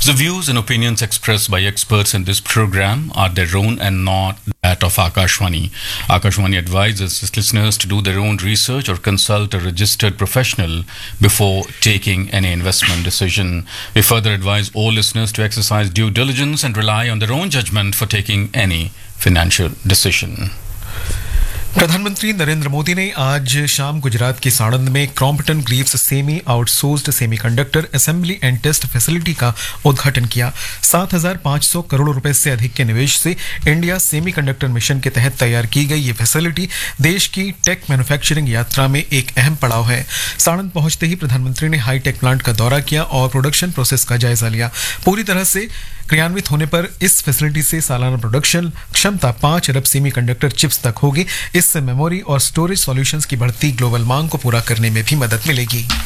The views and opinions expressed by experts in this program are their own and not that of Akashvani. Akashvani advises its listeners to do their own research or consult a registered professional before taking any investment decision. We further advise all listeners to exercise due diligence and rely on their own judgment for taking any financial decision. प्रधानमंत्री नरेंद्र मोदी ने आज शाम गुजरात के साणंद में Crompton Greaves semi outsourced semiconductor assembly and test facility का उद्घाटन किया। 7,500 करोड़ रुपए से अधिक के निवेश से इंडिया सेमीकंडक्टर मिशन के तहत तैयार की गई ये फैसिलिटी देश की टेक मैन्युफैक्चरिंग यात्रा में एक अहम पड़ाव है। साणंद पहुंचते ही प्रधानमंत्री ने हाईटेक प्लांट का दौरा किया और प्रोडक्शन प्रोसेस का जायजा लिया। पूरी तरह से क्रियान्वित होने पर इस फैसिलिटी से सालाना प्रोडक्शन क्षमता 5 अरब सेमीकंडक्टर चिप्स तक होगी। इससे मेमोरी और स्टोरेज सॉल्यूशंस की बढ़ती ग्लोबल मांग को पूरा करने में भी मदद मिलेगी।